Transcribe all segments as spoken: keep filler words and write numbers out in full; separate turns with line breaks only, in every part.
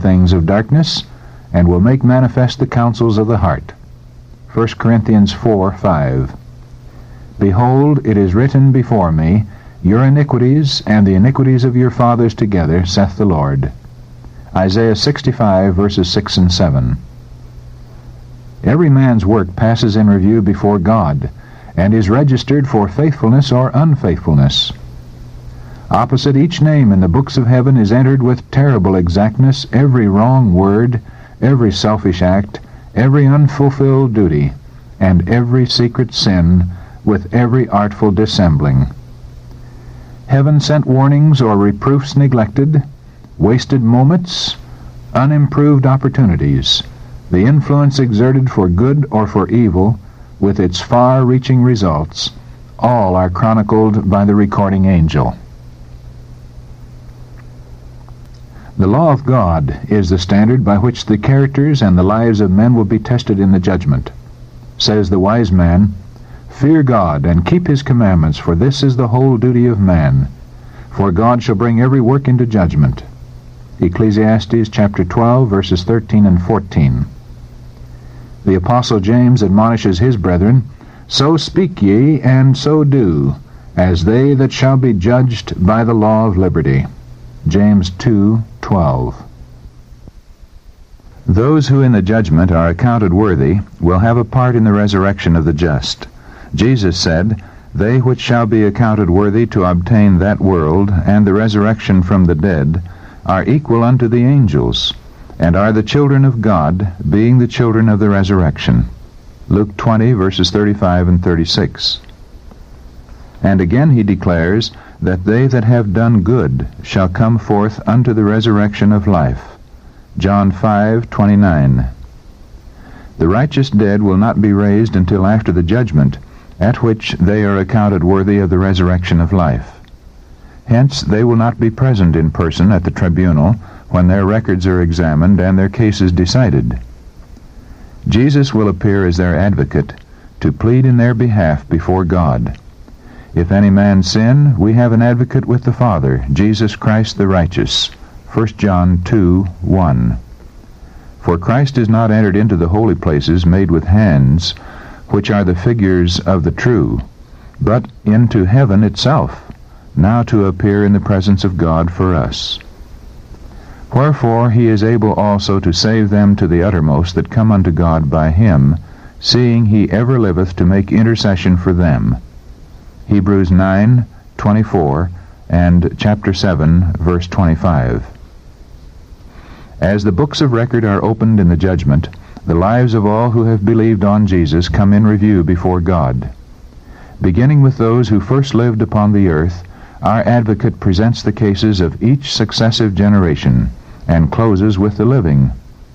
things of darkness, and will make manifest the counsels of the heart. First Corinthians four five. Behold, it is written before me, your iniquities and the iniquities of your fathers together, saith the Lord. Isaiah sixty-five, verses six and seven. Every man's work passes in review before God, and is registered for faithfulness or unfaithfulness. Opposite each name in the books of heaven is entered with terrible exactness every wrong word, every selfish act, every unfulfilled duty, and every secret sin, with every artful dissembling. Heaven sent warnings or reproofs neglected, wasted moments, unimproved opportunities, the influence exerted for good or for evil, with its far-reaching results, all are chronicled by the recording angel. The law of God is the standard by which the characters and the lives of men will be tested in the judgment. Says the wise man, Fear God, and keep his commandments, for this is the whole duty of man. For God shall bring every work into judgment. Ecclesiastes chapter twelve, verses thirteen and fourteen. The Apostle James admonishes his brethren, So speak ye, and so do, as they that shall be judged by the law of liberty. James two twelve. Those who in the judgment are accounted worthy will have a part in the resurrection of the just. Jesus said, They which shall be accounted worthy to obtain that world and the resurrection from the dead are equal unto the angels, and are the children of God, being the children of the resurrection. Luke twenty, verses thirty-five and thirty-six. And again he declares that they that have done good shall come forth unto the resurrection of life. John five twenty-nine. The righteous dead will not be raised until after the judgment, at which they are accounted worthy of the resurrection of life. Hence they will not be present in person at the tribunal when their records are examined and their cases decided. Jesus will appear as their advocate to plead in their behalf before God. If any man sin, we have an advocate with the Father, Jesus Christ the righteous. First John two one. For Christ is not entered into the holy places made with hands, which are the figures of the true, but into heaven itself, now to appear in the presence of God for us. Wherefore he is able also to save them to the uttermost that come unto God by him, seeing he ever liveth to make intercession for them. Hebrews nine twenty-four and chapter seven, verse twenty-five. As the books of record are opened in the judgment, the lives of all who have believed on Jesus come in review before God. Beginning with those who first lived upon the earth, our advocate presents the cases of each successive generation, and closes with the living.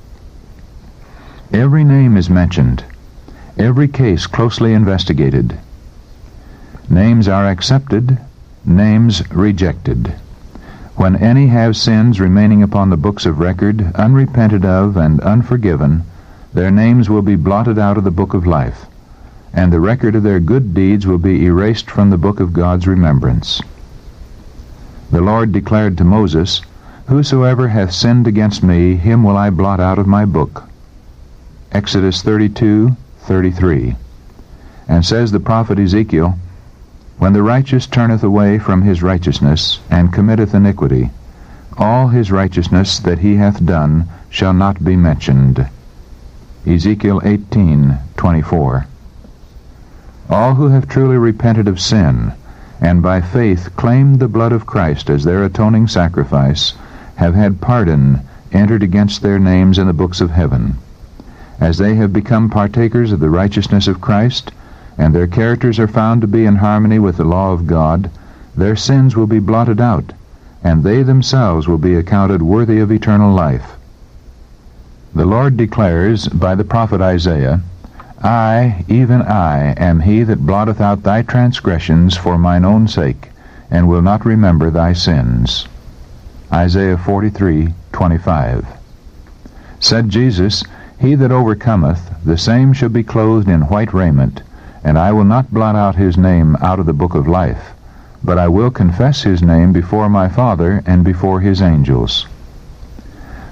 Every name is mentioned, every case closely investigated. Names are accepted, names rejected. When any have sins remaining upon the books of record, unrepented of and unforgiven, their names will be blotted out of the book of life, and the record of their good deeds will be erased from the book of God's remembrance. The Lord declared to Moses, Whosoever hath sinned against me, him will I blot out of my book. Exodus thirty-two thirty-three. And says the prophet Ezekiel, When the righteous turneth away from his righteousness, and committeth iniquity, all his righteousness that he hath done shall not be mentioned. Ezekiel eighteen twenty-four. All who have truly repented of sin, and by faith claimed the blood of Christ as their atoning sacrifice, have had pardon entered against their names in the books of heaven. As they have become partakers of the righteousness of Christ, and their characters are found to be in harmony with the law of God, their sins will be blotted out, and they themselves will be accounted worthy of eternal life. The Lord declares by the prophet Isaiah, I, even I, am he that blotteth out thy transgressions for mine own sake, and will not remember thy sins. Isaiah forty-three twenty-five. Said Jesus, He that overcometh, the same shall be clothed in white raiment, and I will not blot out his name out of the book of life, but I will confess his name before my Father and before his angels.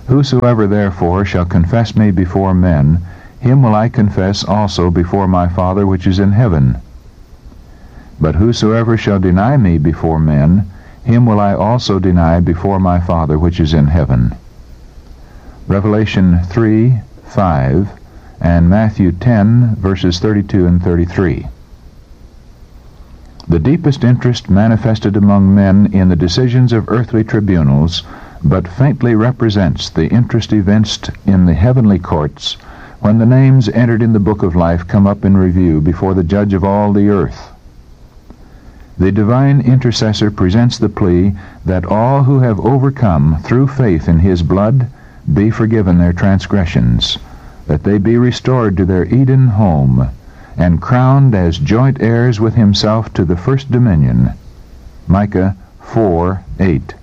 Whosoever therefore shall confess me before men, him will I confess also before my Father which is in heaven. But whosoever shall deny me before men, him will I also deny before my Father which is in heaven. Revelation three, five, and Matthew ten, verses thirty-two and thirty-three. The deepest interest manifested among men in the decisions of earthly tribunals but faintly represents the interest evinced in the heavenly courts when the names entered in the book of life come up in review before the judge of all the earth. The divine intercessor presents the plea that all who have overcome through faith in his blood be forgiven their transgressions, that they be restored to their Eden home, and crowned as joint heirs with himself to the first dominion. Micah four, eight.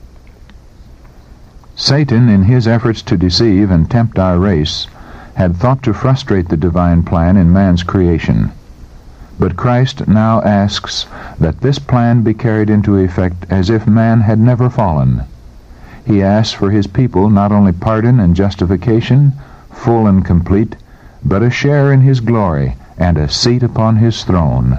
Satan, in his efforts to deceive and tempt our race, had thought to frustrate the divine plan in man's creation. But Christ now asks that this plan be carried into effect as if man had never fallen. He asks for his people not only pardon and justification, full and complete, but a share in his glory and a seat upon his throne.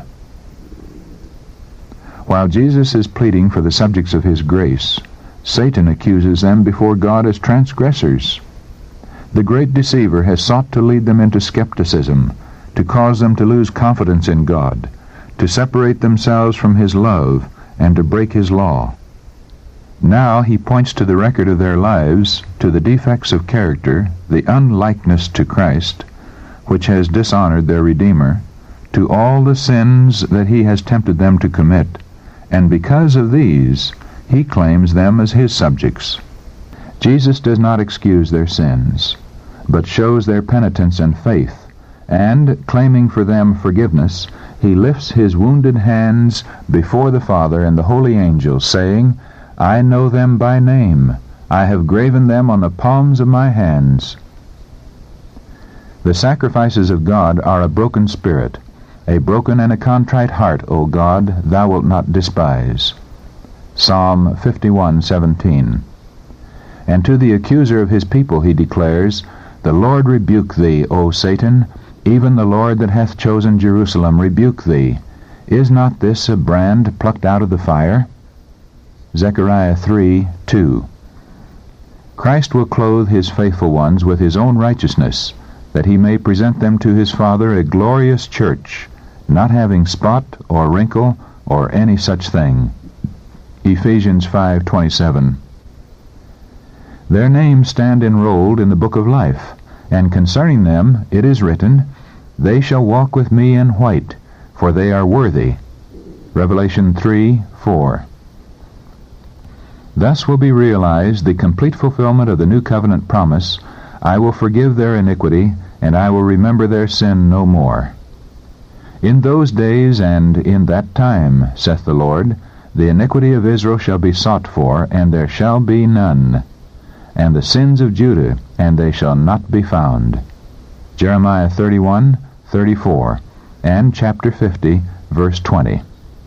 While Jesus is pleading for the subjects of his grace, Satan accuses them before God as transgressors. The great deceiver has sought to lead them into skepticism, to cause them to lose confidence in God, to separate themselves from his love, and to break his law. Now he points to the record of their lives, to the defects of character, the unlikeness to Christ, which has dishonored their Redeemer, to all the sins that he has tempted them to commit, and because of these, he claims them as his subjects. Jesus does not excuse their sins, but shows their penitence and faith, and, claiming for them forgiveness, he lifts his wounded hands before the Father and the holy angels, saying, I know them by name. I have graven them on the palms of my hands. The sacrifices of God are a broken spirit. A broken and a contrite heart, O God, thou wilt not despise. Psalm fifty-one, seventeen. And to the accuser of his people he declares, The Lord rebuke thee, O Satan, even the Lord that hath chosen Jerusalem rebuke thee. Is not this a brand plucked out of the fire? Zechariah three, two. Christ will clothe his faithful ones with his own righteousness, that he may present them to his Father a glorious church, not having spot or wrinkle or any such thing. Ephesians five, twenty-seven. Their names stand enrolled in the book of life, and concerning them it is written, They shall walk with me in white, for they are worthy. Revelation three, four. Thus will be realized the complete fulfillment of the new covenant promise, I will forgive their iniquity, and I will remember their sin no more. In those days and in that time, saith the Lord, the iniquity of Israel shall be sought for, and there shall be none, and the sins of Judah, and they shall not be found. Jeremiah thirty-one, thirty-four, and chapter fifty, verse twenty.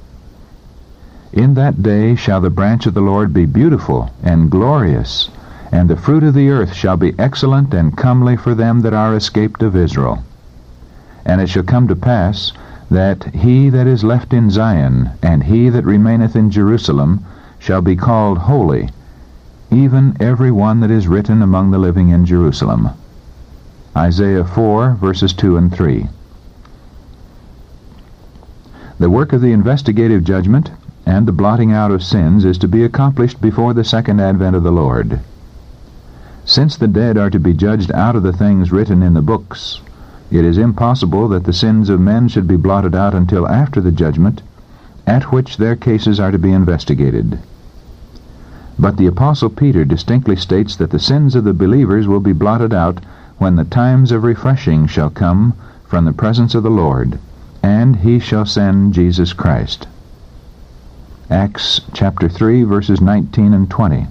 In that day shall the branch of the Lord be beautiful and glorious, and the fruit of the earth shall be excellent and comely for them that are escaped of Israel. And it shall come to pass, that he that is left in Zion, and he that remaineth in Jerusalem, shall be called holy, even every one that is written among the living in Jerusalem. Isaiah four, verses two and three. The work of the investigative judgment and the blotting out of sins is to be accomplished before the second advent of the Lord. Since the dead are to be judged out of the things written in the books, it is impossible that the sins of men should be blotted out until after the judgment, at which their cases are to be investigated. But the Apostle Peter distinctly states that the sins of the believers will be blotted out when the times of refreshing shall come from the presence of the Lord, and he shall send Jesus Christ. Acts chapter three, verses nineteen and twenty.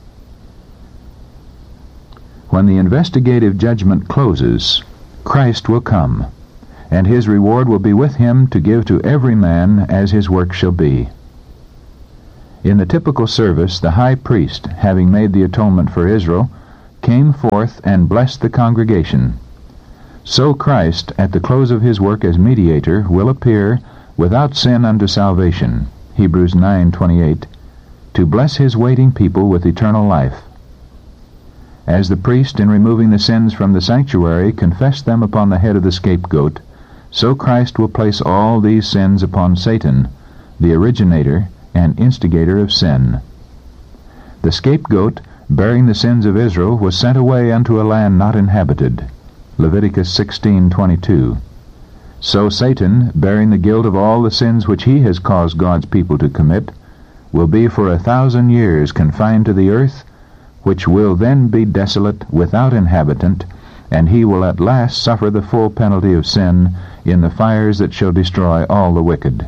When the investigative judgment closes, Christ will come, and his reward will be with him to give to every man as his work shall be. In the typical service, the high priest, having made the atonement for Israel, came forth and blessed the congregation. So Christ, at the close of his work as mediator, will appear without sin unto salvation, Hebrews nine twenty-eight, to bless his waiting people with eternal life. As the priest, in removing the sins from the sanctuary, confessed them upon the head of the scapegoat, so Christ will place all these sins upon Satan, the originator and instigator of sin. The scapegoat, bearing the sins of Israel, was sent away unto a land not inhabited, Leviticus sixteen twenty-two. So Satan, bearing the guilt of all the sins which he has caused God's people to commit, will be for a thousand years confined to the earth, which will then be desolate, without inhabitant, and he will at last suffer the full penalty of sin in the fires that shall destroy all the wicked.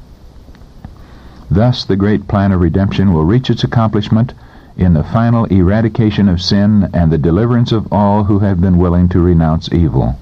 Thus the great plan of redemption will reach its accomplishment in the final eradication of sin and the deliverance of all who have been willing to renounce evil.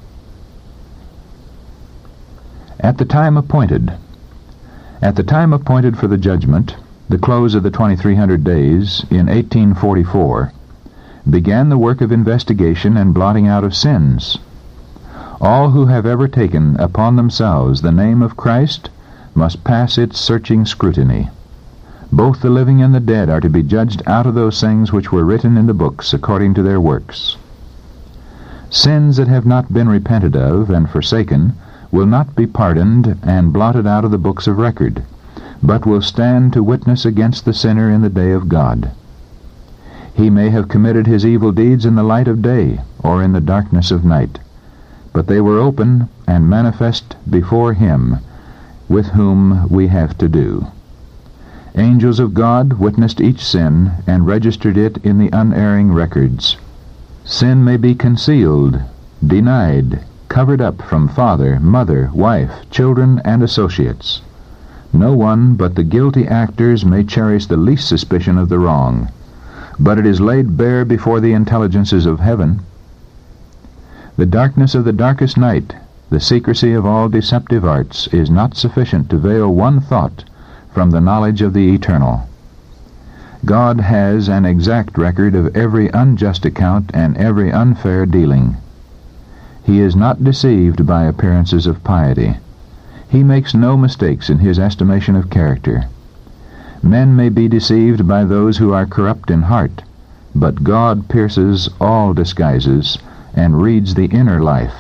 At the time appointed. At the time appointed for the judgment, the close of the twenty-three hundred days, in eighteen forty-four, began the work of investigation and blotting out of sins. All who have ever taken upon themselves the name of Christ must pass its searching scrutiny. Both the living and the dead are to be judged out of those things which were written in the books according to their works. Sins that have not been repented of and forsaken will not be pardoned and blotted out of the books of record, but will stand to witness against the sinner in the day of God. He may have committed his evil deeds in the light of day or in the darkness of night, but they were open and manifest before him with whom we have to do. Angels of God witnessed each sin and registered it in the unerring records. Sin may be concealed, denied, covered up from father, mother, wife, children, and associates. No one but the guilty actors may cherish the least suspicion of the wrong, but it is laid bare before the intelligences of heaven. The darkness of the darkest night, the secrecy of all deceptive arts, is not sufficient to veil one thought from the knowledge of the eternal. God has an exact record of every unjust account and every unfair dealing. He is not deceived by appearances of piety. He makes no mistakes in his estimation of character. Men may be deceived by those who are corrupt in heart, but God pierces all disguises and reads the inner life.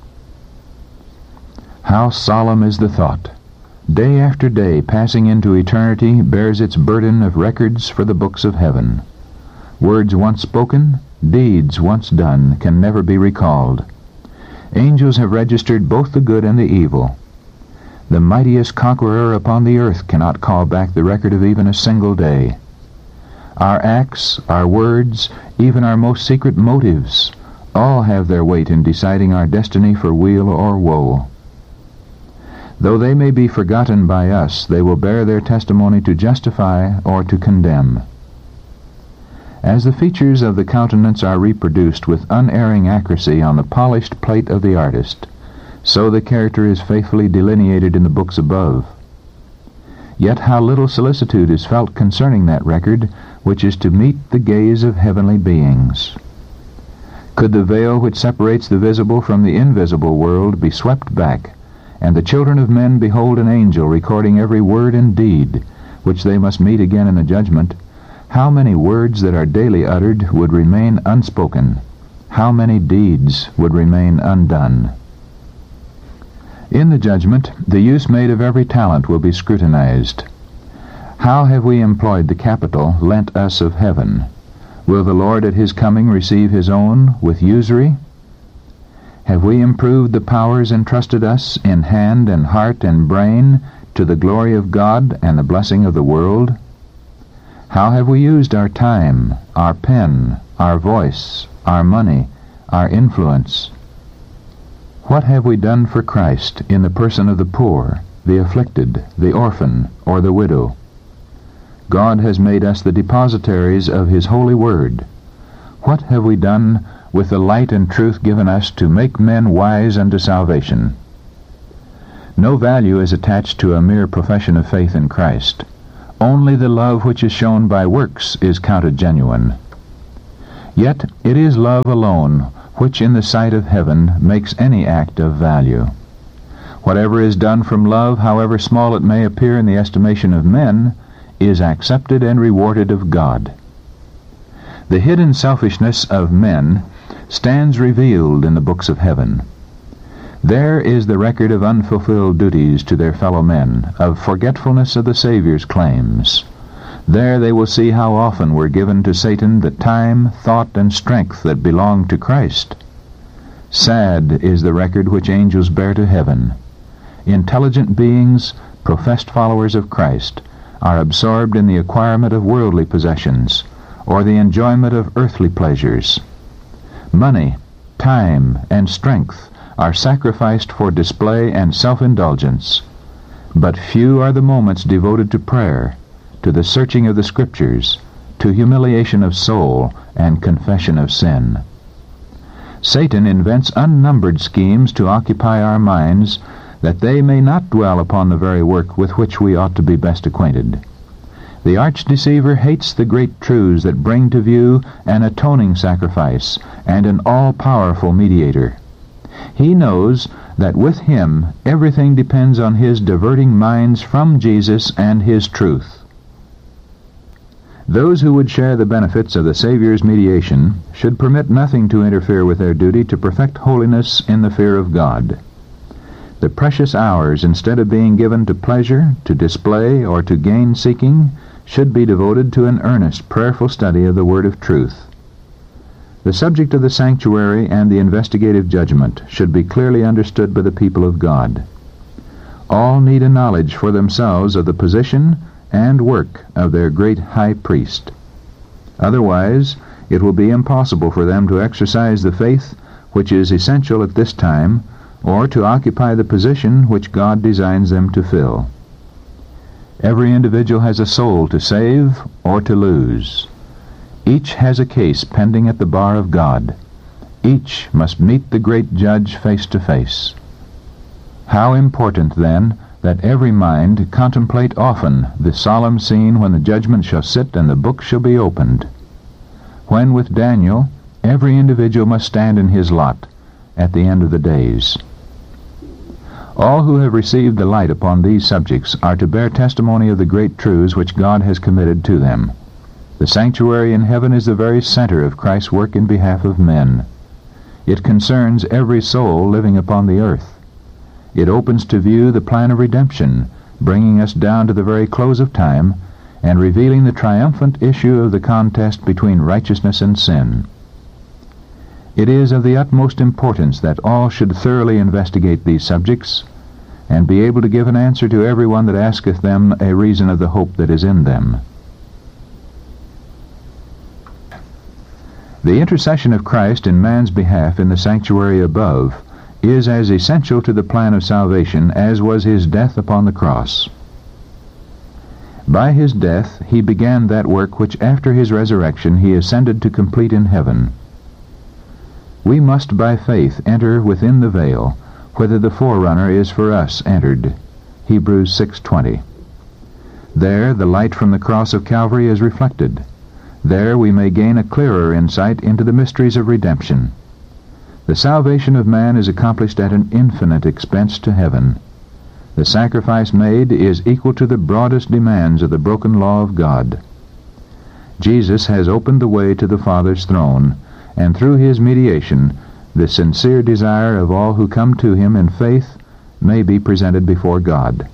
How solemn is the thought! Day after day, passing into eternity, bears its burden of records for the books of heaven. Words once spoken, deeds once done, can never be recalled. Angels have registered both the good and the evil. The mightiest conqueror upon the earth cannot call back the record of even a single day. Our acts, our words, even our most secret motives, all have their weight in deciding our destiny for weal or woe. Though they may be forgotten by us, they will bear their testimony to justify or to condemn. As the features of the countenance are reproduced with unerring accuracy on the polished plate of the artist, so the character is faithfully delineated in the books above. Yet how little solicitude is felt concerning that record which is to meet the gaze of heavenly beings. Could the veil which separates the visible from the invisible world be swept back, and the children of men behold an angel recording every word and deed which they must meet again in the judgment, how many words that are daily uttered would remain unspoken? How many deeds would remain undone? In the judgment, the use made of every talent will be scrutinized. How have we employed the capital lent us of heaven? Will the Lord at his coming receive his own with usury? Have we improved the powers entrusted us in hand and heart and brain to the glory of God and the blessing of the world? How have we used our time, our pen, our voice, our money, our influence? What have we done for Christ in the person of the poor, the afflicted, the orphan, or the widow? God has made us the depositaries of his holy word. What have we done with the light and truth given us to make men wise unto salvation? No value is attached to a mere profession of faith in Christ. Only the love which is shown by works is counted genuine. Yet it is love alone which in the sight of heaven makes any act of value. Whatever is done from love, however small it may appear in the estimation of men, is accepted and rewarded of God. The hidden selfishness of men stands revealed in the books of heaven. There is the record of unfulfilled duties to their fellow men, of forgetfulness of the Savior's claims. There they will see how often were given to Satan the time, thought, and strength that belonged to Christ. Sad is the record which angels bear to heaven. Intelligent beings, professed followers of Christ, are absorbed in the acquirement of worldly possessions, or the enjoyment of earthly pleasures. Money, time, and strength are sacrificed for display and self-indulgence, but few are the moments devoted to prayer, to the searching of the Scriptures, to humiliation of soul, and confession of sin. Satan invents unnumbered schemes to occupy our minds, that they may not dwell upon the very work with which we ought to be best acquainted. The arch-deceiver hates the great truths that bring to view an atoning sacrifice and an all-powerful mediator. He knows that with him everything depends on his diverting minds from Jesus and his truth. Those who would share the benefits of the Savior's mediation should permit nothing to interfere with their duty to perfect holiness in the fear of God. The precious hours, instead of being given to pleasure, to display, or to gain-seeking, should be devoted to an earnest, prayerful study of the Word of Truth. The subject of the sanctuary and the investigative judgment should be clearly understood by the people of God. All need a knowledge for themselves of the position and work of their great high priest. Otherwise, it will be impossible for them to exercise the faith which is essential at this time, or to occupy the position which God designs them to fill. Every individual has a soul to save or to lose. Each has a case pending at the bar of God. Each must meet the great judge face to face. How important, then, that every mind contemplate often the solemn scene when the judgment shall sit and the book shall be opened. When, with Daniel, every individual must stand in his lot at the end of the days. All who have received the light upon these subjects are to bear testimony of the great truths which God has committed to them. The sanctuary in heaven is the very center of Christ's work in behalf of men. It concerns every soul living upon the earth. It opens to view the plan of redemption, bringing us down to the very close of time, and revealing the triumphant issue of the contest between righteousness and sin. It is of the utmost importance that all should thoroughly investigate these subjects, and be able to give an answer to every one that asketh them a reason of the hope that is in them. The intercession of Christ in man's behalf in the sanctuary above is as essential to the plan of salvation as was his death upon the cross. By his death he began that work which after his resurrection he ascended to complete in heaven. We must by faith enter within the veil, whither the forerunner is for us entered. Hebrews six twenty. There the light from the cross of Calvary is reflected. There we may gain a clearer insight into the mysteries of redemption. The salvation of man is accomplished at an infinite expense to heaven. The sacrifice made is equal to the broadest demands of the broken law of God. Jesus has opened the way to the Father's throne, and through his mediation, the sincere desire of all who come to him in faith may be presented before God.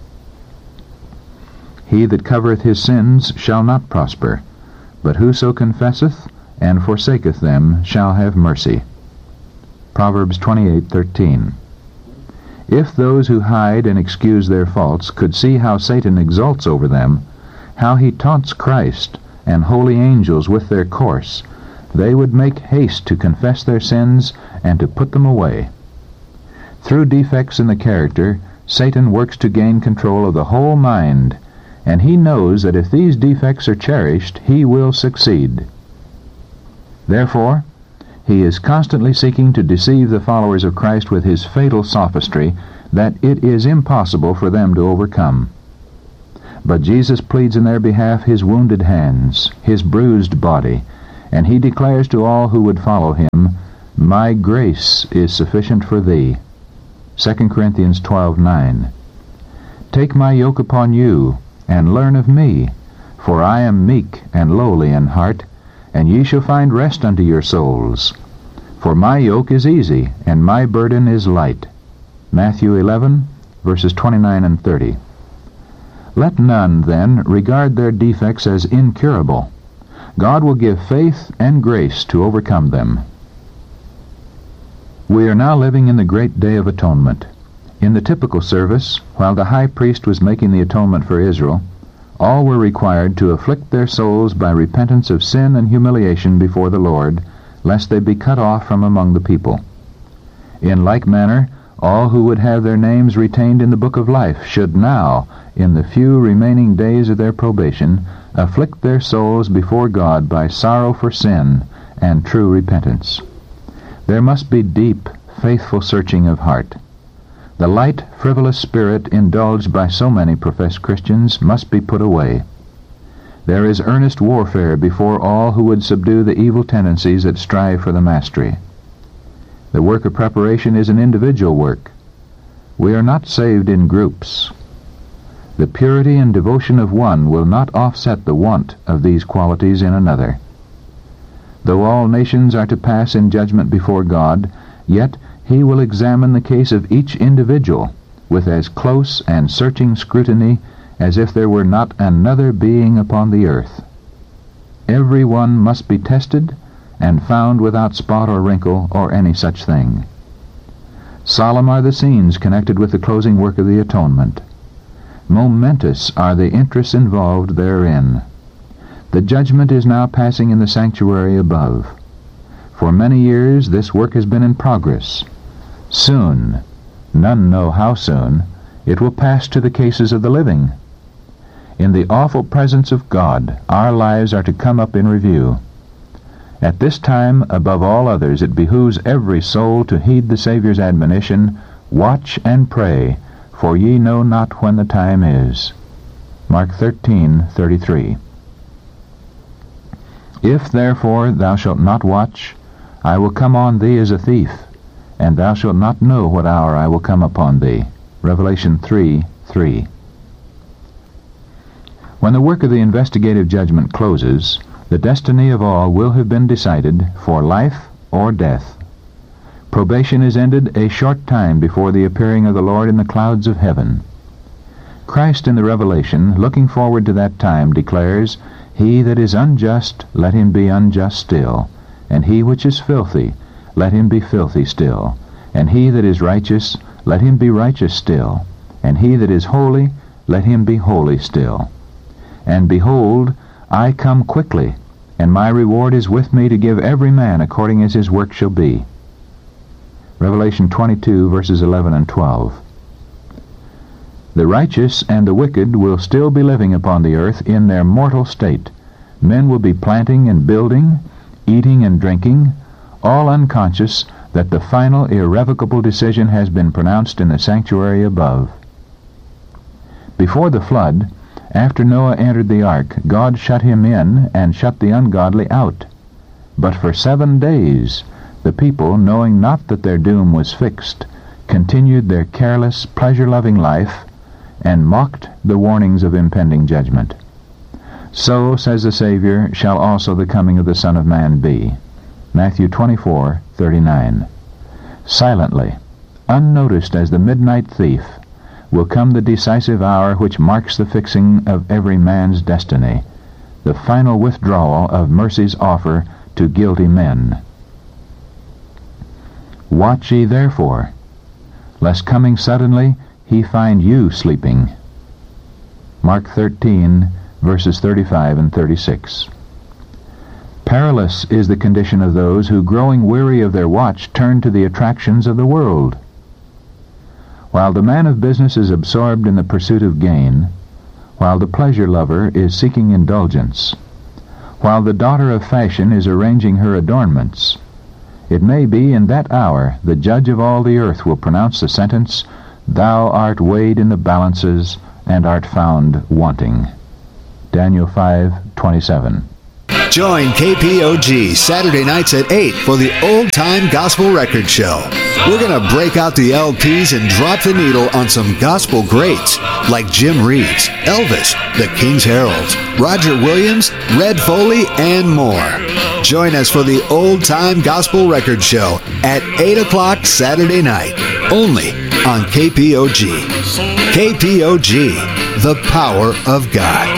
He that covereth his sins shall not prosper, but whoso confesseth and forsaketh them shall have mercy. Proverbs twenty-eight thirteen. If those who hide and excuse their faults could see how Satan exults over them, how he taunts Christ and holy angels with their course, they would make haste to confess their sins and to put them away. Through defects in the character, Satan works to gain control of the whole mind, and he knows that if these defects are cherished, he will succeed. Therefore, he is constantly seeking to deceive the followers of Christ with his fatal sophistry that it is impossible for them to overcome. But Jesus pleads in their behalf his wounded hands, his bruised body, And he declares to all who would follow him, "My grace is sufficient for thee." Second Corinthians twelve nine. "Take my yoke upon you, and learn of me, for I am meek and lowly in heart, and ye shall find rest unto your souls. For my yoke is easy, and my burden is light." Matthew eleven, verses twenty-nine and thirty. Let none, then, regard their defects as incurable. God will give faith and grace to overcome them. We are now living in the great day of atonement. In the typical service, while the high priest was making the atonement for Israel, all were required to afflict their souls by repentance of sin and humiliation before the Lord, lest they be cut off from among the people. In like manner, all who would have their names retained in the book of life should now, in the few remaining days of their probation, afflict their souls before God by sorrow for sin and true repentance. There must be deep, faithful searching of heart. The light, frivolous spirit indulged by so many professed Christians must be put away. There is earnest warfare before all who would subdue the evil tendencies that strive for the mastery. The work of preparation is an individual work. We are not saved in groups. The purity and devotion of one will not offset the want of these qualities in another. Though all nations are to pass in judgment before God, yet he will examine the case of each individual with as close and searching scrutiny as if there were not another being upon the earth. Every one must be tested and found without spot or wrinkle or any such thing. Solemn are the scenes connected with the closing work of the atonement. Momentous are the interests involved therein. The judgment is now passing in the sanctuary above. For many years this work has been in progress. Soon, none know how soon, it will pass to the cases of the living. In the awful presence of God, our lives are to come up in review. At this time, above all others, it behooves every soul to heed the Savior's admonition, "Watch and pray, for ye know not when the time is." Mark thirteen thirty-three. "If therefore thou shalt not watch, I will come on thee as a thief, and thou shalt not know what hour I will come upon thee." Revelation three three. When the work of the investigative judgment closes, the destiny of all will have been decided for life or death. Probation is ended a short time before the appearing of the Lord in the clouds of heaven. Christ in the Revelation, looking forward to that time, declares, "He that is unjust, let him be unjust still, and he which is filthy, let him be filthy still, and he that is righteous, let him be righteous still, and he that is holy, let him be holy still. And behold, I come quickly, and my reward is with me to give every man according as his work shall be." Revelation twenty-two, verses eleven and twelve. The righteous and the wicked will still be living upon the earth in their mortal state. Men will be planting and building, eating and drinking, all unconscious that the final irrevocable decision has been pronounced in the sanctuary above. Before the flood, after Noah entered the ark, God shut him in and shut the ungodly out. But for seven days the people, knowing not that their doom was fixed, continued their careless, pleasure-loving life and mocked the warnings of impending judgment. So, says the Savior, shall also the coming of the Son of Man be. Matthew twenty-four thirty-nine. Silently, unnoticed as the midnight thief, will come the decisive hour which marks the fixing of every man's destiny, the final withdrawal of mercy's offer to guilty men. Watch ye therefore, lest coming suddenly he find you sleeping. Mark thirteen, verses thirty-five and thirty-six. Perilous is the condition of those who, growing weary of their watch, turn to the attractions of the world. While the man of business is absorbed in the pursuit of gain, while the pleasure lover is seeking indulgence, while the daughter of fashion is arranging her adornments, it may be in that hour the judge of all the earth will pronounce the sentence, "Thou art weighed in the balances, and art found wanting." Daniel five twenty-seven.
Join K P O G Saturday nights at eight for the Old Time Gospel Record Show. We're going to break out the L Ps and drop the needle on some gospel greats like Jim Reeves, Elvis, the King's Heralds, Roger Williams, Red Foley, and more. Join us for the Old Time Gospel Record Show at eight o'clock Saturday night, only on K P O G. K P O G, the power of God.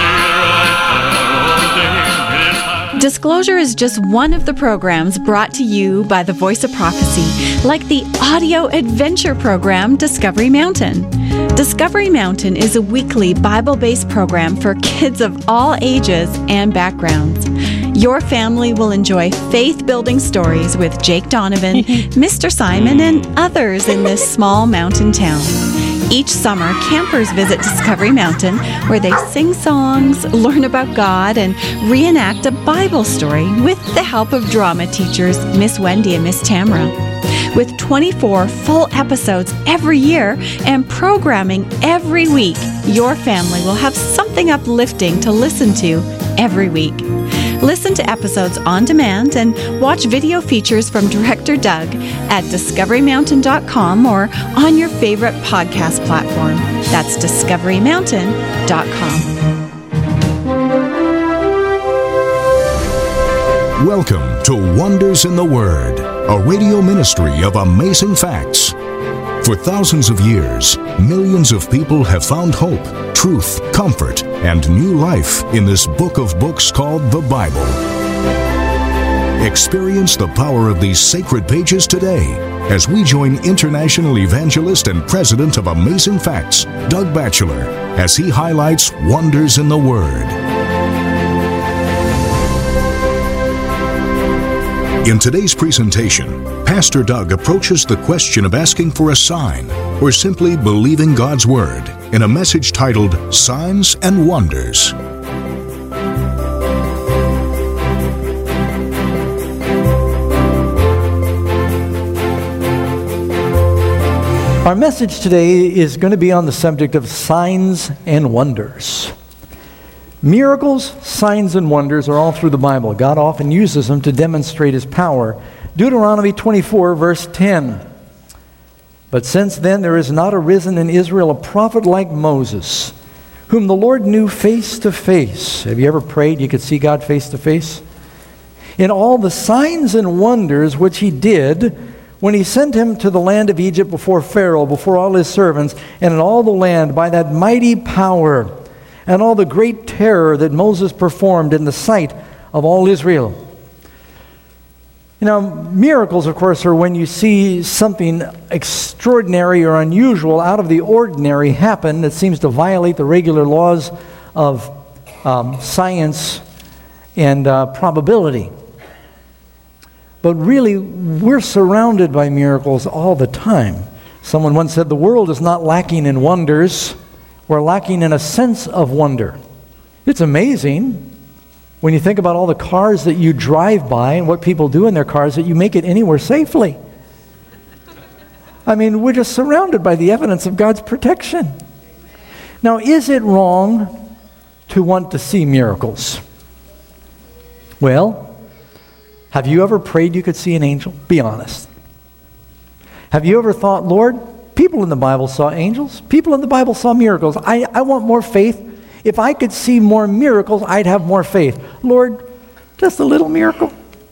Disclosure is just one of the programs brought to you by the Voice of Prophecy, like the audio adventure program Discovery Mountain. Discovery Mountain is a weekly Bible-based program for kids of all ages and backgrounds. Your family will enjoy faith-building stories with Jake Donovan, Mister Simon, and others in this small mountain town. Each summer, campers visit Discovery Mountain, where they sing songs, learn about God, and reenact a Bible story with the help of drama teachers Miss Wendy and Miss Tamara. With twenty-four full episodes every year and programming every week, your family will have something uplifting to listen to every week. Listen to episodes on demand and watch video features from Director Doug at discovery mountain dot com or on your favorite podcast platform. That's discovery mountain dot com.
Welcome to Wonders in the Word, a radio ministry of amazing facts. For thousands of years, millions of people have found hope, truth, comfort, and new life in this book of books called the Bible. Experience the power of these sacred pages today as we join international evangelist and president of Amazing Facts, Doug Batchelor, as he highlights wonders in the Word. In today's presentation, Pastor Doug approaches the question of asking for a sign or simply believing God's Word in a message titled Signs and Wonders.
Our message today is going to be on the subject of signs and wonders. Miracles, signs, and wonders are all through the Bible. God often uses them to demonstrate His power. Deuteronomy twenty-four, verse ten. But since then there is not arisen in Israel a prophet like Moses, whom the Lord knew face to face. Have you ever prayed you could see God face to face? In all the signs and wonders which He did when He sent him to the land of Egypt before Pharaoh, before all his servants, and in all the land by that mighty power, and all the great terror that Moses performed in the sight of all Israel. You know, miracles, of course, are when you see something extraordinary or unusual, out of the ordinary happen that seems to violate the regular laws of um, science and uh, probability. But really, we're surrounded by miracles all the time. Someone once said, the world is not lacking in wonders. We're lacking in a sense of wonder. It's amazing when you think about all the cars that you drive by and what people do in their cars that you make it anywhere safely. I mean, we're just surrounded by the evidence of God's protection. Now, is it wrong to want to see miracles? Well, have you ever prayed you could see an angel? Be honest. Have you ever thought, Lord, people in the Bible saw angels. People in the Bible saw miracles. I, I want more faith. If I could see more miracles, I'd have more faith. Lord, just a little miracle.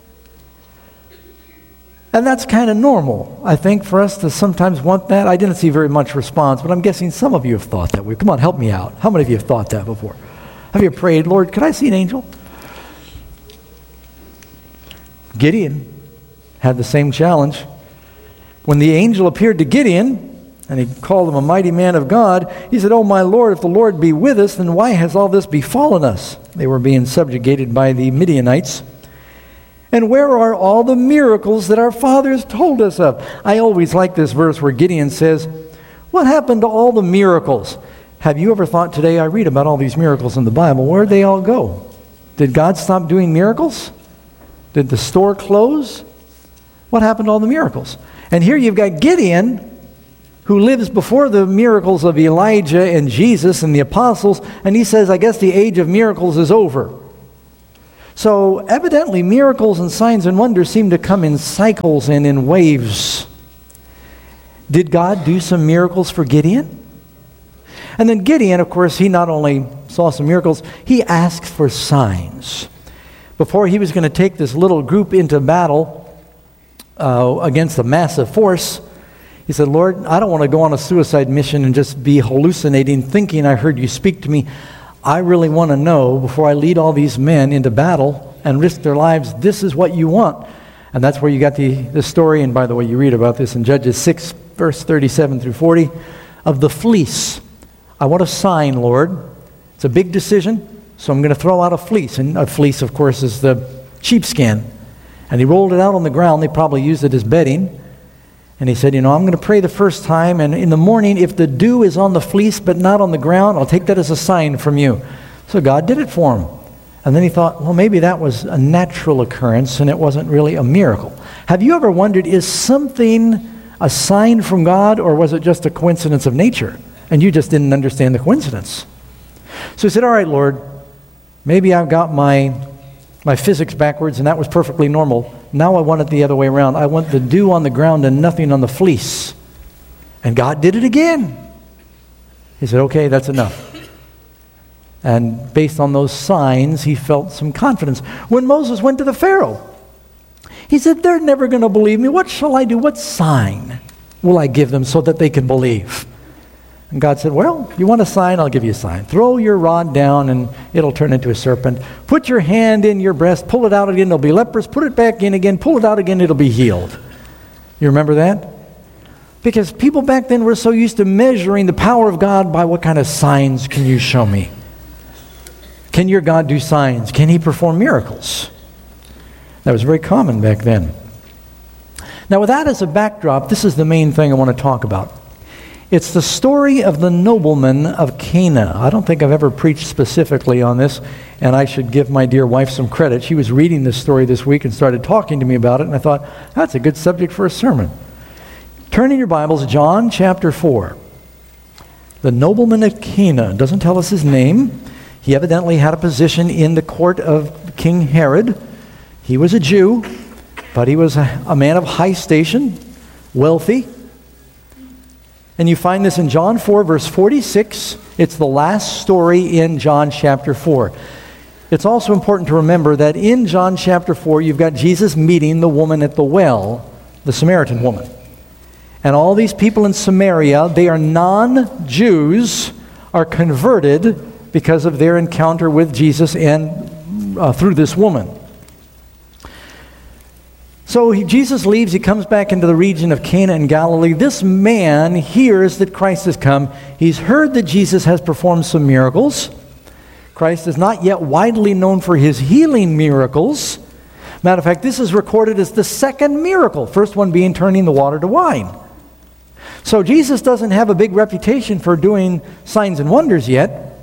And that's kind of normal, I think, for us to sometimes want that. I didn't see very much response, but I'm guessing some of you have thought that way. Come on, help me out. How many of you have thought that before? Have you prayed, Lord, could I see an angel? Gideon had the same challenge. When the angel appeared to Gideon, and he called him a mighty man of God, he said, "Oh, my Lord, if the Lord be with us, then why has all this befallen us?" They were being subjugated by the Midianites. "And where are all the miracles that our fathers told us of?" I always like this verse where Gideon says, what happened to all the miracles? Have you ever thought today, I read about all these miracles in the Bible, where'd they all go? Did God stop doing miracles? Did the store close? What happened to all the miracles? And here you've got Gideon, who lives before the miracles of Elijah and Jesus and the apostles, and he says, I guess the age of miracles is over. So evidently miracles and signs and wonders seem to come in cycles and in waves. Did God do some miracles for Gideon? And then Gideon, of course, he not only saw some miracles, he asked for signs. Before he was going to take this little group into battle uh, against a massive force, he said, Lord, I don't want to go on a suicide mission and just be hallucinating, thinking I heard you speak to me. I really want to know, before I lead all these men into battle and risk their lives, this is what you want. And that's where you got the, the story, and by the way, you read about this in Judges six, verse thirty-seven through forty, of the fleece. I want a sign, Lord. It's a big decision, so I'm going to throw out a fleece. And a fleece, of course, is the sheepskin. And he rolled it out on the ground. They probably used it as bedding. And he said, you know, I'm going to pray the first time, and in the morning, if the dew is on the fleece but not on the ground, I'll take that as a sign from you. So God did it for him. And then he thought, well, maybe that was a natural occurrence, and it wasn't really a miracle. Have you ever wondered, is something a sign from God, or was it just a coincidence of nature? And you just didn't understand the coincidence. So he said, all right, Lord, maybe I've got my, my physics backwards, and that was perfectly normal. Now I want it the other way around. I want the dew on the ground and nothing on the fleece. And God did it again. He said, okay, that's enough. And based on those signs, he felt some confidence. When Moses went to the Pharaoh, he said, they're never going to believe me. What shall I do? What sign will I give them so that they can believe? And God said, well, you want a sign? I'll give you a sign. Throw your rod down and it'll turn into a serpent. Put your hand in your breast, pull it out again, it'll be leprous. Put it back in again, pull it out again, it'll be healed. You remember that? Because people back then were so used to measuring the power of God by what kind of signs can you show me? Can your God do signs? Can he perform miracles? That was very common back then. Now, with that as a backdrop, this is the main thing I want to talk about. It's the story of the nobleman of Cana. I don't think I've ever preached specifically on this, and I should give my dear wife some credit. She was reading this story this week and started talking to me about it, and I thought, that's a good subject for a sermon. Turn in your Bibles, John chapter four. The nobleman of Cana. Doesn't tell us his name. He evidently had a position in the court of King Herod. He was a Jew, but he was a, a man of high station, wealthy. And you find this in John four, verse forty-six. It's the last story in John chapter four. It's also important to remember that in John chapter four, you've got Jesus meeting the woman at the well, the Samaritan woman. And all these people in Samaria, they are non-Jews, are converted because of their encounter with Jesus and uh, through this woman. So he, Jesus leaves, he comes back into the region of Cana in Galilee. This man hears that Christ has come. He's heard that Jesus has performed some miracles. Christ is not yet widely known for his healing miracles. Matter of fact, this is recorded as the second miracle, first one being turning the water to wine. So Jesus doesn't have a big reputation for doing signs and wonders yet.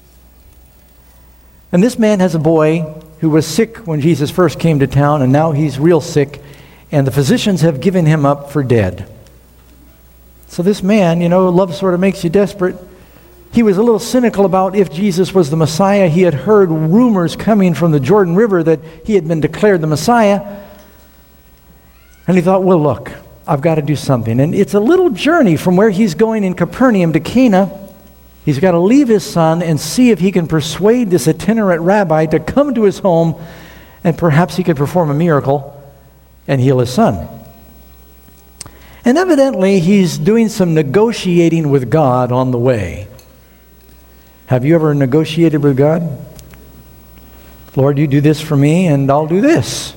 And this man has a boy who was sick when Jesus first came to town, and now he's real sick, and the physicians have given him up for dead. So this man, you know, love sort of makes you desperate. He was a little cynical about if Jesus was the Messiah. He had heard rumors coming from the Jordan River that he had been declared the Messiah. And he thought, well, look, I've got to do something. And it's a little journey from where he's going in Capernaum to Cana. He's got to leave his son and see if he can persuade this itinerant rabbi to come to his home, and perhaps he could perform a miracle and heal his son. And evidently, he's doing some negotiating with God on the way. Have you ever negotiated with God? Lord, you do this for me, and I'll do this.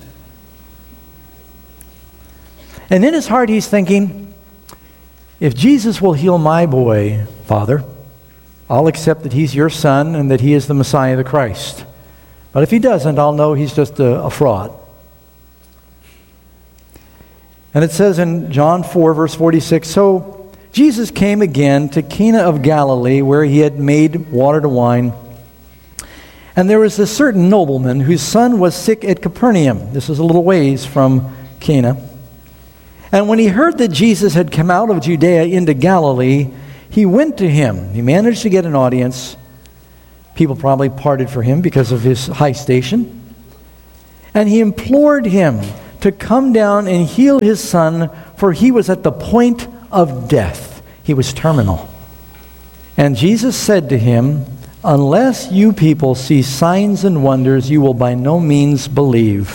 And in his heart, he's thinking, if Jesus will heal my boy, Father, I'll accept that he's your son and that he is the Messiah, the Christ. But if he doesn't, I'll know he's just a, a fraud. And it says in John four, verse forty-six, so Jesus came again to Cana of Galilee, where he had made water to wine. And there was a certain nobleman whose son was sick at Capernaum. This is a little ways from Cana. And when he heard that Jesus had come out of Judea into Galilee, he went to him. He managed to get an audience. People probably parted for him because of his high station. And he implored him to come down and heal his son, for he was at the point of death. He was terminal. And Jesus said to him, unless you people see signs and wonders, you will by no means believe.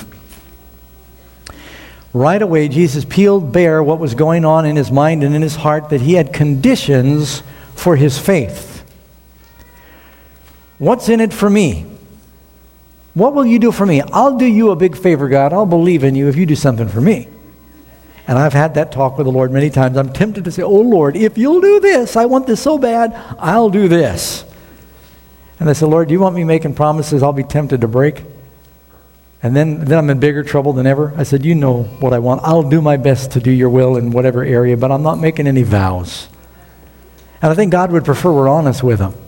Right away, Jesus peeled bare what was going on in his mind and in his heart, that he had conditions for his faith. What's in it for me? What will you do for me? I'll do you a big favor, God. I'll believe in you if you do something for me. And I've had that talk with the Lord many times. I'm tempted to say, oh, Lord, if you'll do this, I want this so bad, I'll do this. And I said, Lord, do you want me making promises I'll be tempted to break? And then, then I'm in bigger trouble than ever. I said, you know what I want. I'll do my best to do your will in whatever area, but I'm not making any vows. And I think God would prefer we're honest with him.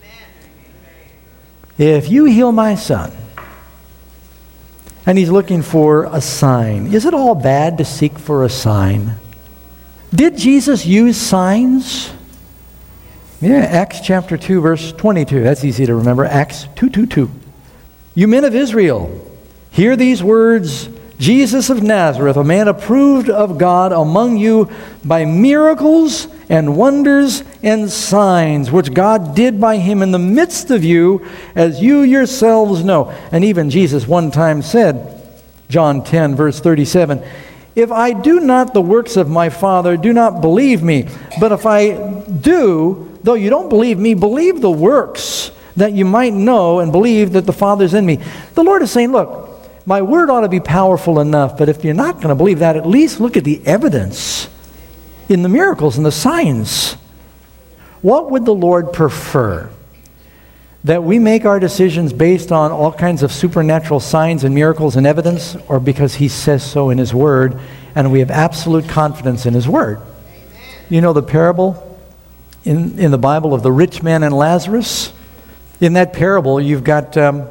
If you heal my son, and he's looking for a sign, is it all bad to seek for a sign? Did Jesus use signs? Yeah, Acts chapter two, verse twenty-two. That's easy to remember. Acts two twenty-two. You men of Israel, hear these words. Jesus of Nazareth, a man approved of God among you by miracles and wonders and signs, which God did by him in the midst of you, as you yourselves know. And even Jesus one time said, John ten, verse thirty-seven, if I do not the works of my Father, do not believe me. But if I do, though you don't believe me, believe the works, that you might know and believe that the Father's in me. The Lord is saying, look, my word ought to be powerful enough, but if you're not going to believe that, at least look at the evidence in the miracles and the signs. What would the Lord prefer? That we make our decisions based on all kinds of supernatural signs and miracles and evidence, or because he says so in his word, and we have absolute confidence in his word? You know the parable in, in the Bible of the rich man and Lazarus? In that parable, you've got um,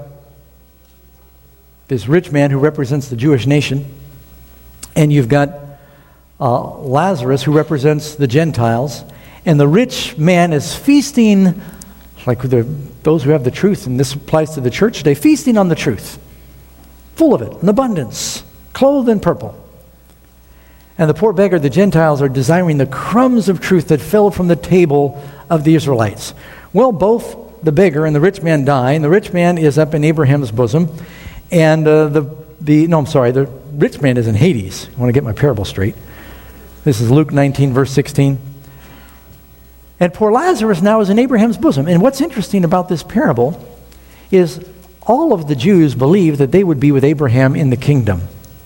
this rich man who represents the Jewish nation, and you've got uh, Lazarus who represents the Gentiles, and the rich man is feasting, like the, those who have the truth, and this applies to the church today, feasting on the truth, full of it, in abundance, clothed in purple. And the poor beggar, the Gentiles, are desiring the crumbs of truth that fell from the table of the Israelites. Well, both the beggar and the rich man die, and the rich man is up in Abraham's bosom, and uh, the, the, no, I'm sorry, the rich man is in Hades. I want to get my parable straight. This is Luke nineteen, verse sixteen. And poor Lazarus now is in Abraham's bosom. And what's interesting about this parable is all of the Jews believed that they would be with Abraham in the kingdom.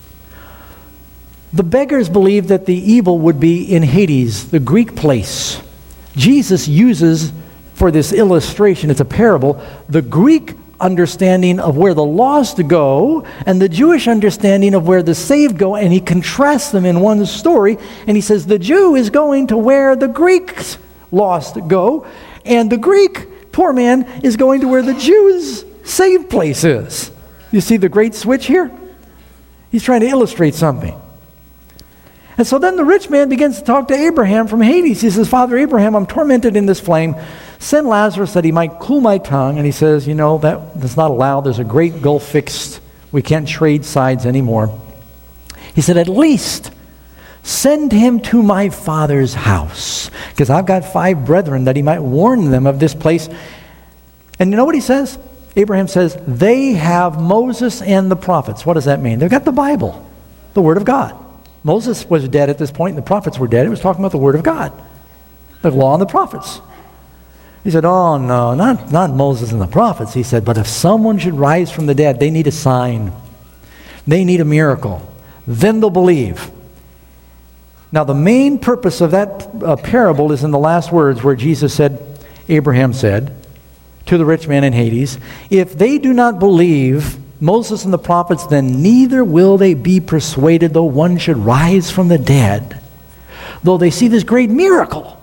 The beggars believed that the evil would be in Hades, the Greek place. Jesus uses, for this illustration, it's a parable, the Greek understanding of where the lost go and the Jewish understanding of where the saved go, and he contrasts them in one story, and he says the Jew is going to where the Greeks lost go, and the Greek poor man is going to where the Jews saved place is. You see the great switch here? He's trying to illustrate something. And so then the rich man begins to talk to Abraham from Hades. He says, Father Abraham, I'm tormented in this flame. Send Lazarus that he might cool my tongue. And he says, you know, that, that's not allowed. There's a great gulf fixed. We can't trade sides anymore. He said, at least send him to my father's house, because I've got five brethren, that he might warn them of this place. And you know what he says? Abraham says, they have Moses and the prophets. What does that mean? They've got the Bible, the Word of God. Moses was dead at this point, and the prophets were dead. It was talking about the Word of God, the law and the prophets. He said, oh, no, not, not Moses and the prophets. He said, but if someone should rise from the dead, they need a sign. They need a miracle. Then they'll believe. Now, the main purpose of that uh, parable is in the last words where Jesus said, Abraham said to the rich man in Hades, if they do not believe Moses and the prophets, then neither will they be persuaded, though one should rise from the dead, though they see this great miracle.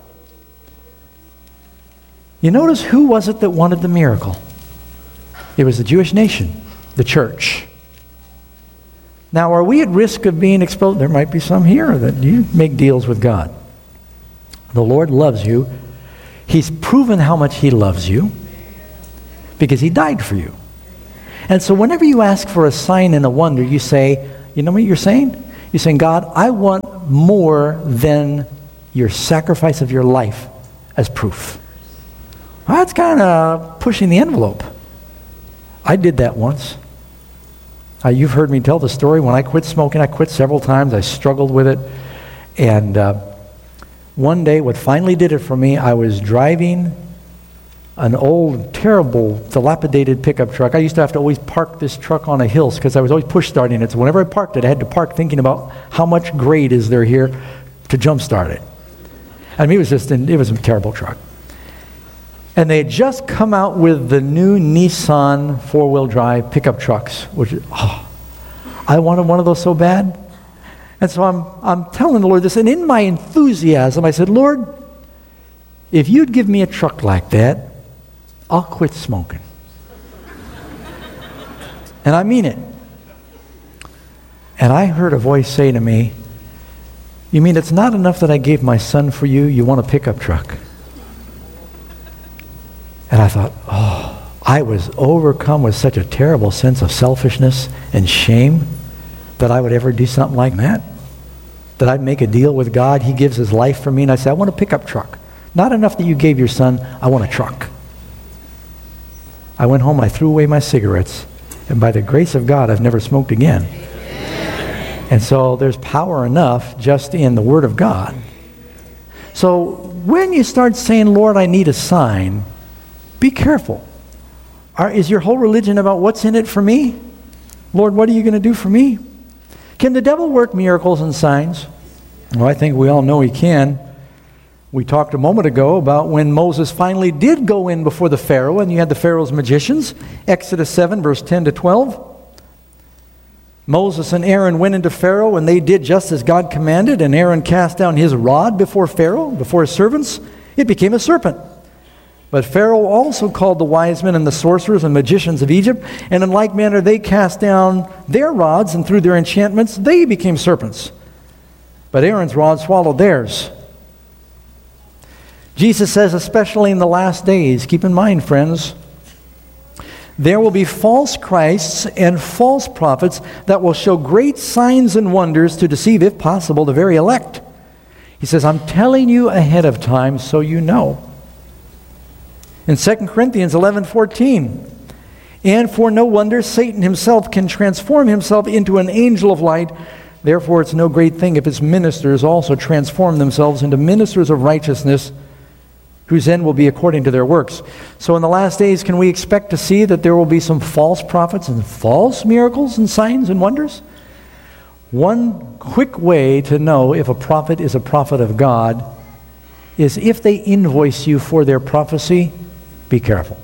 You notice who was it that wanted the miracle? It was the Jewish nation, the church. Now, are we at risk of being exposed? There might be some here that you make deals with God. The Lord loves you. He's proven how much he loves you because he died for you. And so whenever you ask for a sign and a wonder, you say, you know what you're saying? You're saying, God, I want more than your sacrifice of your life as proof. Well, that's kind of pushing the envelope. I did that once. Uh, you've heard me tell the story. When I quit smoking, I quit several times. I struggled with it. And uh, one day, what finally did it for me, I was driving an old, terrible, dilapidated pickup truck. I used to have to always park this truck on a hill because I was always push starting it. So whenever I parked it, I had to park thinking about how much grade is there here to jump start it. I mean, it was just, an, it was a terrible truck. And they had just come out with the new Nissan four-wheel drive pickup trucks, which, oh, I wanted one of those so bad. And so I'm, I'm telling the Lord this, and in my enthusiasm, I said, Lord, if you'd give me a truck like that, I'll quit smoking. And I mean it. And I heard a voice say to me, you mean it's not enough that I gave my son for you, you want a pickup truck? And I thought, oh, I was overcome with such a terrible sense of selfishness and shame that I would ever do something like that. That I'd make a deal with God, he gives his life for me, and I say, I want a pickup truck. Not enough that you gave your son, I want a truck. I went home, I threw away my cigarettes, and by the grace of God, I've never smoked again. And so there's power enough just in the Word of God. So when you start saying, Lord, I need a sign, be careful. Are, is your whole religion about what's in it for me? Lord, what are you going to do for me? Can the devil work miracles and signs? Well, I think we all know he can. We talked a moment ago about when Moses finally did go in before the Pharaoh, and you had the Pharaoh's magicians. Exodus seven, verse ten to twelve. Moses and Aaron went into Pharaoh, and they did just as God commanded, and Aaron cast down his rod before Pharaoh, before his servants. It became a serpent. But Pharaoh also called the wise men and the sorcerers and magicians of Egypt, and in like manner they cast down their rods, and through their enchantments they became serpents. But Aaron's rod swallowed theirs. Jesus says, especially in the last days, keep in mind, friends, there will be false Christs and false prophets that will show great signs and wonders to deceive, if possible, the very elect. He says, I'm telling you ahead of time so you know. In Second Corinthians eleven fourteen, and for no wonder Satan himself can transform himself into an angel of light. Therefore it's no great thing if his ministers also transform themselves into ministers of righteousness, whose end will be according to their works. So in the last days, can we expect to see that there will be some false prophets and false miracles and signs and wonders? One quick way to know if a prophet is a prophet of God is if they invoice you for their prophecy, be careful.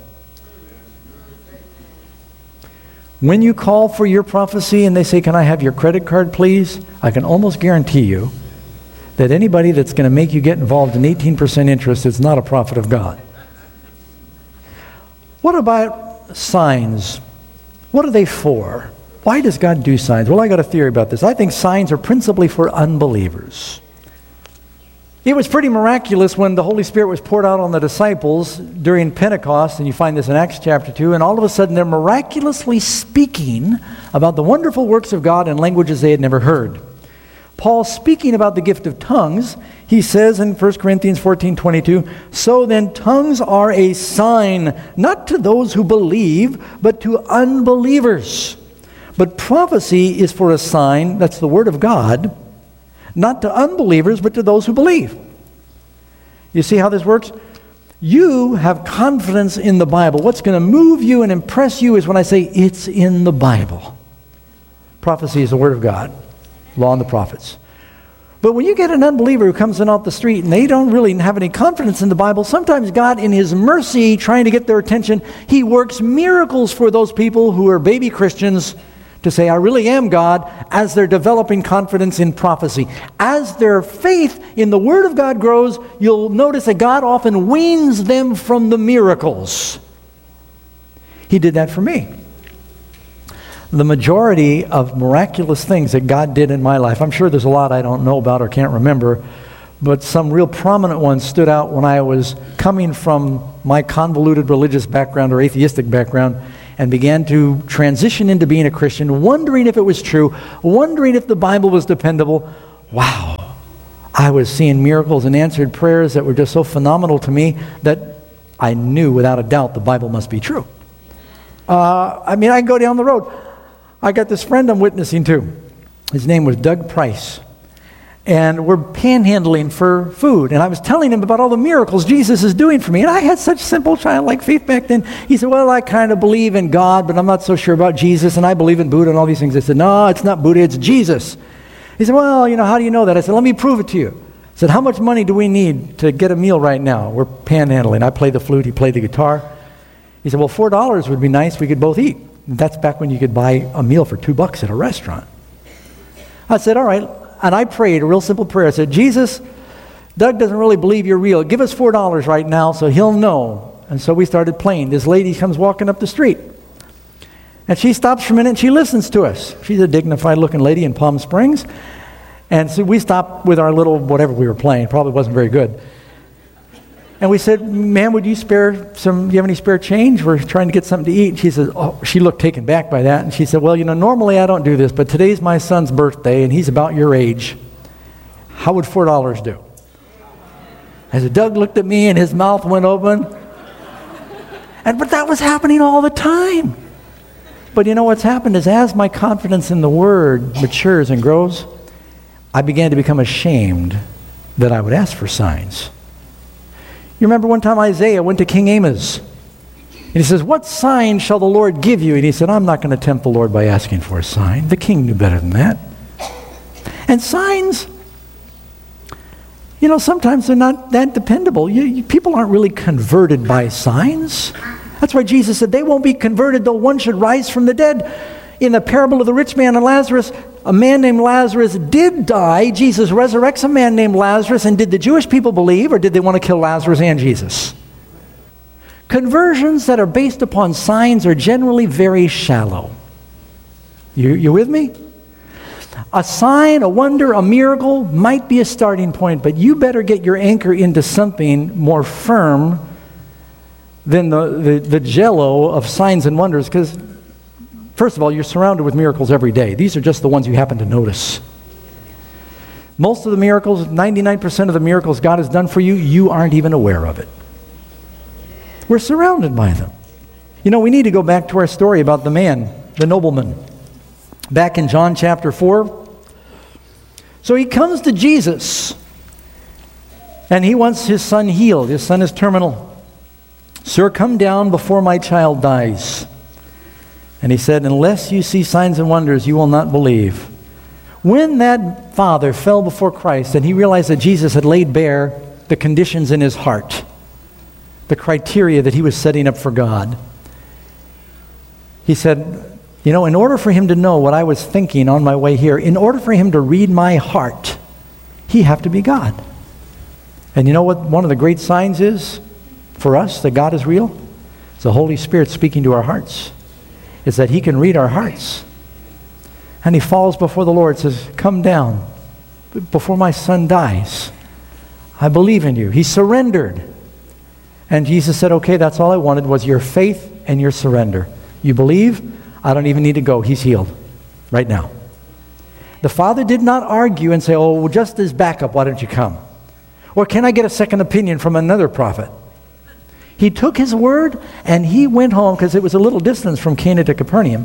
When you call for your prophecy and they say, can I have your credit card, please? I can almost guarantee you that anybody that's going to make you get involved in eighteen percent interest is not a prophet of God. What about signs? What are they for? Why does God do signs? Well, I got a theory about this. I think signs are principally for unbelievers. It was pretty miraculous when the Holy Spirit was poured out on the disciples during Pentecost, and you find this in Acts chapter two, and all of a sudden they're miraculously speaking about the wonderful works of God in languages they had never heard. Paul, speaking about the gift of tongues, he says in First Corinthians fourteen twenty-two, so then tongues are a sign, not to those who believe, but to unbelievers. But prophecy is for a sign, that's the word of God, not to unbelievers, but to those who believe. You see how this works? You have confidence in the Bible. What's going to move you and impress you is when I say it's in the Bible. Prophecy is the word of God. Law and the prophets. But when you get an unbeliever who comes in off the street and they don't really have any confidence in the Bible, sometimes God, in his mercy, trying to get their attention, he works miracles for those people who are baby Christians to say, I really am God, as they're developing confidence in prophecy. As their faith in the Word of God grows, you'll notice that God often weans them from the miracles. He did that for me. The majority of miraculous things that God did in my life, I'm sure there's a lot I don't know about or can't remember, but some real prominent ones stood out when I was coming from my convoluted religious background or atheistic background, and began to transition into being a Christian, wondering if it was true, wondering if the Bible was dependable. Wow. I was seeing miracles and answered prayers that were just so phenomenal to me that I knew without a doubt the Bible must be true. Uh, I mean, I go down the road. I got this friend I'm witnessing to. His name was Doug Price. And we're panhandling for food. And I was telling him about all the miracles Jesus is doing for me. And I had such simple childlike faith back then. He said, well, I kind of believe in God, but I'm not so sure about Jesus. And I believe in Buddha and all these things. I said, no, it's not Buddha, it's Jesus. He said, well, you know, how do you know that? I said, let me prove it to you. I said, how much money do we need to get a meal right now? We're panhandling. I play the flute, he played the guitar. He said, well, four dollars would be nice. We could both eat. And that's back when you could buy a meal for two bucks at a restaurant. I said, all right. And I prayed a real simple prayer. I said, Jesus, Doug doesn't really believe you're real. Give us four dollars right now so he'll know. And so we started playing. This lady comes walking up the street. And she stops for a minute and she listens to us. She's a dignified-looking lady in Palm Springs. And so we stopped with our little whatever we were playing. Probably wasn't very good. And we said, ma'am, would you spare some, do you have any spare change? We're trying to get something to eat. And she said, oh, she looked taken back by that. And she said, well, you know, normally I don't do this, but today's my son's birthday, and he's about your age. How would four dollars do? I said, Doug looked at me, and his mouth went open. And but that was happening all the time. But you know what's happened is as my confidence in the Word matures and grows, I began to become ashamed that I would ask for signs. You remember one time Isaiah went to King Amos. And he says, what sign shall the Lord give you? And he said, I'm not going to tempt the Lord by asking for a sign. The king knew better than that. And signs, you know, sometimes they're not that dependable. You, you, people aren't really converted by signs. That's why Jesus said they won't be converted though one should rise from the dead. In the parable of the rich man and Lazarus, a man named Lazarus did die. Jesus resurrects a man named Lazarus. And did the Jewish people believe, or did they want to kill Lazarus and Jesus? Conversions that are based upon signs are generally very shallow. You, you with me? A sign, a wonder, a miracle might be a starting point, but you better get your anchor into something more firm than the, the, the jello of signs and wonders, because first of all, you're surrounded with miracles every day. These are just the ones you happen to notice. Most of the miracles, ninety-nine percent of the miracles God has done for you, you aren't even aware of it. We're surrounded by them. You know, we need to go back to our story about the man, the nobleman. Back in John chapter four. So he comes to Jesus, and he wants his son healed. His son is terminal. Sir, come down before my child dies. And he said, unless you see signs and wonders, you will not believe. When that father fell before Christ and he realized that Jesus had laid bare the conditions in his heart, the criteria that he was setting up for God, he said, you know, in order for him to know what I was thinking on my way here, in order for him to read my heart, he have to be God. And you know what one of the great signs is for us that God is real? It's the Holy Spirit speaking to our hearts. Is that he can read our hearts. And he falls before the Lord, says, come down before my son dies. I believe in you. He surrendered. And Jesus said, okay, that's all I wanted was your faith and your surrender. You believe? I don't even need to go. He's healed right now. The father did not argue and say, oh, well, just as backup, why don't you come? Or can I get a second opinion from another prophet? He took his word and he went home, because it was a little distance from Cana to Capernaum.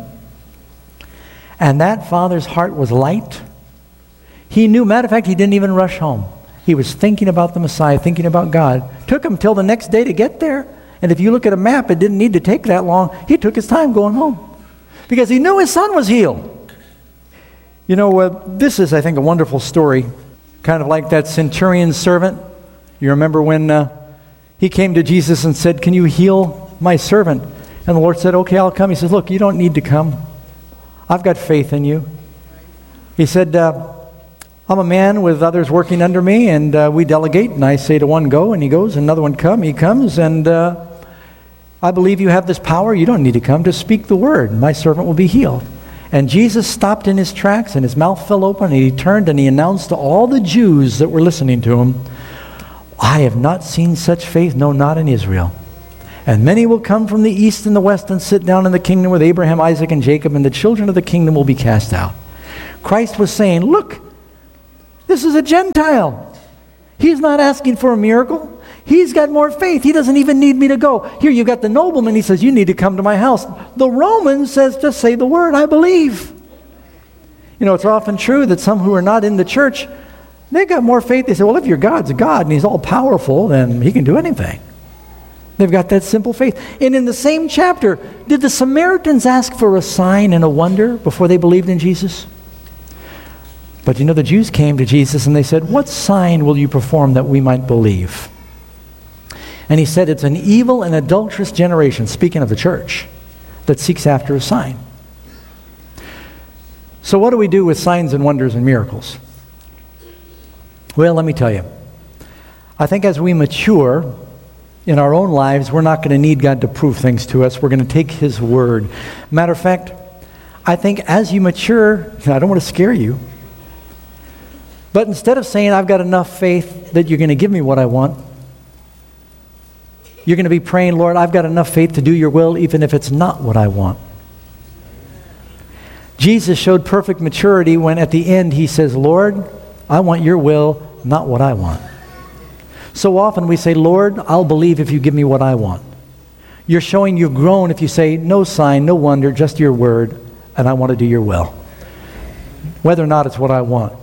And that father's heart was light. He knew, matter of fact, he didn't even rush home. He was thinking about the Messiah, thinking about God. Took him till the next day to get there. And if you look at a map, it didn't need to take that long. He took his time going home because he knew his son was healed. You know, uh, this is, I think, a wonderful story. Kind of like that centurion's servant. You remember when Uh, He came to Jesus and said, can you heal my servant? And the Lord said, okay, I'll come. He says, look, you don't need to come. I've got faith in you. He said, uh, I'm a man with others working under me, and uh, we delegate, and I say to one, go, and he goes, and another one, come, he comes, and uh, I believe you have this power. You don't need to come. Just speak the word, and my servant will be healed. And Jesus stopped in his tracks, and his mouth fell open, and he turned, and he announced to all the Jews that were listening to him, I have not seen such faith, no, not in Israel. And many will come from the east and the west and sit down in the kingdom with Abraham, Isaac, and Jacob, and the children of the kingdom will be cast out. Christ was saying, look, this is a Gentile. He's not asking for a miracle. He's got more faith. He doesn't even need me to go. Here, you've got the nobleman. He says, you need to come to my house. The Roman says, just say the word, I believe. You know, it's often true that some who are not in the church, they've got more faith. They say, well, if your God's God and he's all powerful, then he can do anything. They've got that simple faith. And in the same chapter, did the Samaritans ask for a sign and a wonder before they believed in Jesus? But you know, the Jews came to Jesus and they said, what sign will you perform that we might believe? And he said, it's an evil and adulterous generation, speaking of the church, that seeks after a sign. So what do we do with signs and wonders and miracles? Well, let me tell you. I think as we mature in our own lives, we're not going to need God to prove things to us. We're going to take his word. Matter of fact, I think as you mature, I don't want to scare you, but instead of saying, I've got enough faith that you're going to give me what I want, you're going to be praying, Lord, I've got enough faith to do your will even if it's not what I want. Jesus showed perfect maturity when at the end he says, Lord, I want your will, not what I want. So often we say, Lord, I'll believe if you give me what I want. You're showing you've grown if you say, no sign, no wonder, just your word, and I want to do your will. Whether or not it's what I want.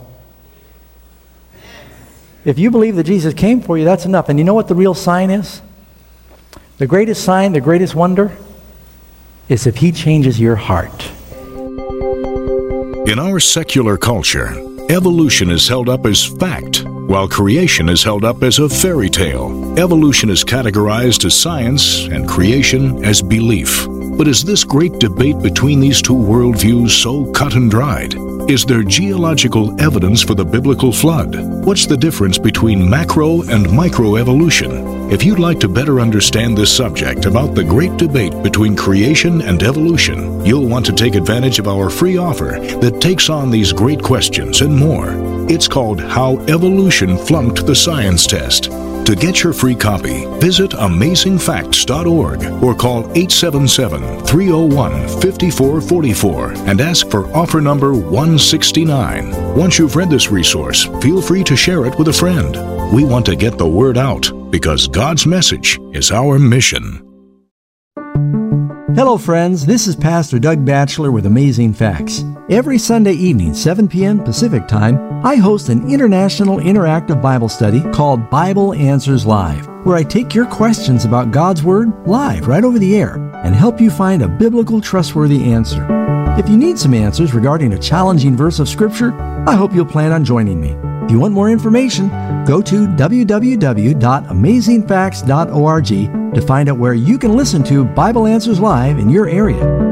If you believe that Jesus came for you, that's enough. And you know what the real sign is? The greatest sign, the greatest wonder, is if he changes your heart.
In our secular culture, evolution is held up as fact, while creation is held up as a fairy tale. Evolution is categorized as science and creation as belief. But is this great debate between these two worldviews so cut and dried? Is there geological evidence for the biblical flood? What's the difference between macro and microevolution? If you'd like to better understand this subject about the great debate between creation and evolution, you'll want to take advantage of our free offer that takes on these great questions and more. It's called How Evolution Flunked the Science Test. To get your free copy, visit amazing facts dot org or call eight seven seven, three oh one, five four four four and ask for offer number one sixty-nine. Once you've read this resource, feel free to share it with a friend. We want to get the word out because God's message is our mission.
Hello friends, this is Pastor Doug Batchelor with Amazing Facts. Every Sunday evening, seven p.m. Pacific Time, I host an international interactive Bible study called Bible Answers Live, where I take your questions about God's Word live right over the air and help you find a biblical trustworthy answer. If you need some answers regarding a challenging verse of Scripture, I hope you'll plan on joining me. If you want more information, go to w w w dot amazing facts dot org to find out where you can listen to Bible Answers Live in your area.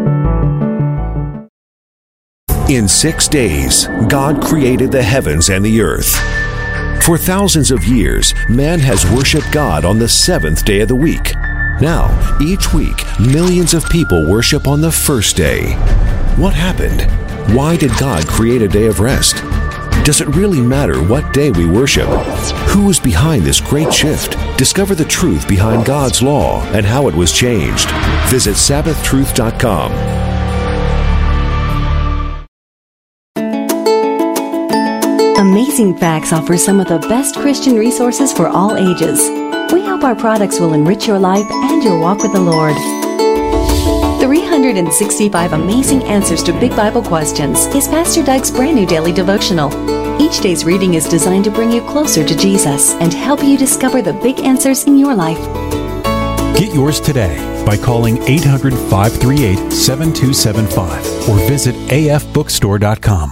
In six days, God created the heavens and the earth. For thousands of years, man has worshiped God on the seventh day of the week. Now, each week, millions of people worship on the first day. What happened? Why did God create a day of rest? Does it really matter what day we worship? Who is behind this great shift? Discover the truth behind God's law and how it was changed. Visit sabbath truth dot com.
Amazing Facts offers some of the best Christian resources for all ages. We hope our products will enrich your life and your walk with the Lord. three hundred sixty-five Amazing Answers to Big Bible Questions is Pastor Doug's brand new daily devotional. Each day's reading is designed to bring you closer to Jesus and help you discover the big answers in your life.
Get yours today by calling eight hundred, five three eight, seven two seven five or visit a f bookstore dot com.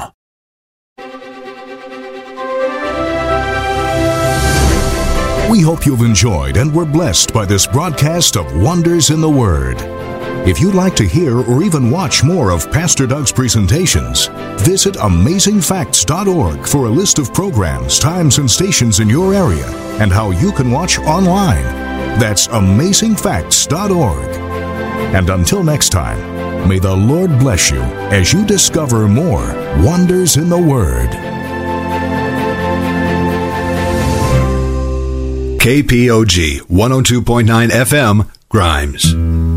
We hope you've enjoyed and were blessed by this broadcast of Wonders in the Word. If you'd like to hear or even watch more of Pastor Doug's presentations, visit amazing facts dot org for a list of programs, times, and stations in your area and how you can watch online. That's amazing facts dot org. And until next time, may the Lord bless you as you discover more Wonders in the Word.
K P O G one oh two point nine F M, Grimes.